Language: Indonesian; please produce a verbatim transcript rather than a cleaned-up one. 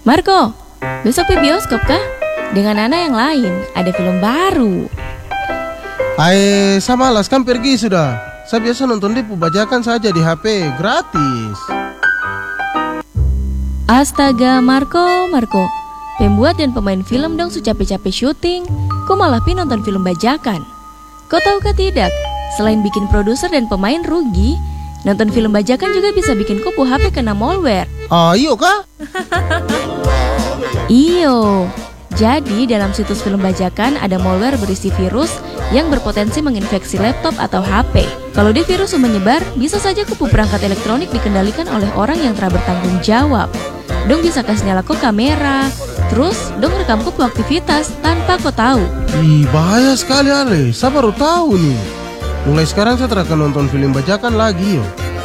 Marco, besok ke bioskop kah? Dengan Nana yang lain, ada film baru. Hai, saya malas kan pergi sudah. Saya biasa nonton di Bajakan saja di H P, gratis. Astaga, Marco, Marco. Pembuat dan pemain film dong su capek-capek syuting. Kok malah pi nonton film bajakan? Kau tahu kah tidak? Selain bikin produser dan pemain rugi, nonton film bajakan juga bisa bikin kupu H P kena malware. Ah, iyo kah? Iyo. Jadi dalam situs film bajakan ada malware berisi virus yang berpotensi menginfeksi laptop atau H P. Kalau di virus menyebar, bisa saja kupu perangkat elektronik dikendalikan oleh orang yang tak bertanggung jawab. Dong bisa kasih nyala kok kamera, terus dong rekam kupu aktivitas tanpa kau tahu. Ih, bahaya sekali Ale, saya baru tahu nih. Mulai sekarang saya tidak akan nonton film bajakan lagi yo.